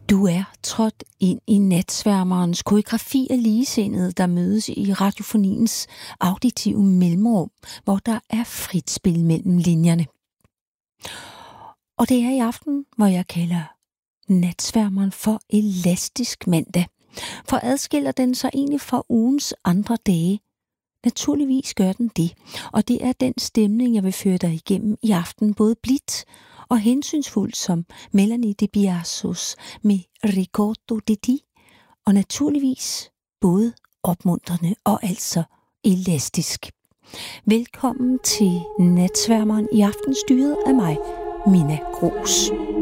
Du er trådt ind i natsværmerens koreografi af ligesindede, der mødes i radiofoniens auditive mellemrum, hvor der er frit spil mellem linjerne. Og det er i aften, hvor jeg kalder natsværmeren for elastisk mandag. For adskiller den sig egentlig fra ugens andre dage? Naturligvis gør den det, og det er den stemning, jeg vil føre dig igennem i aften, både blidt og hensynsfuldt som Melanie De Biasos med Ricordo di Ti, og naturligvis både opmuntrende og altså elastisk. Velkommen til natsværmeren i aften, styret af mig, Minna Grooss.